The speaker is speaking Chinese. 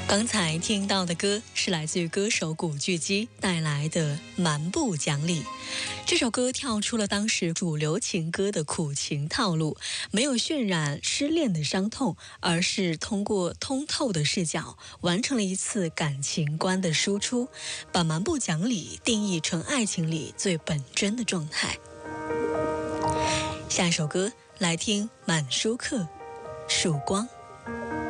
刚才听到的歌是来自于歌手古巨基带来的《蛮不讲理》。这首歌跳出了当时主流情歌的苦情套路，没有渲染失恋的伤痛，而是通过通透的视角完成了一次感情观的输出，把蛮不讲理定义成爱情里最本真的状态。下一首歌来听满舒克《曙光》。